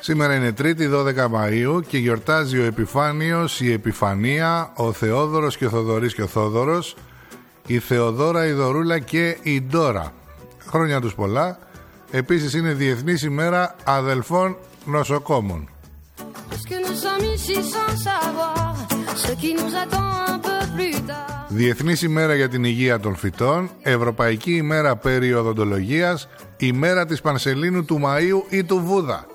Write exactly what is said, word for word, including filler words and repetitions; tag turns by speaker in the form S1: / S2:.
S1: Σήμερα είναι Τρίτη δώδεκα Μαΐου και γιορτάζει ο Επιφάνιος, η Επιφανία, ο Θεόδωρος και ο Θοδωρής και ο Θόδωρος, η Θεοδόρα, η Δωρούλα και η Ντόρα. Χρόνια τους πολλά. Επίσης είναι Διεθνής ημέρα αδελφών νοσοκόμων. Διεθνής ημέρα για την υγεία των φυτών, Ευρωπαϊκή ημέρα περιοδοντολογίας, ημέρα της Πανσελίνου, του Μαΐου ή του Βούδα.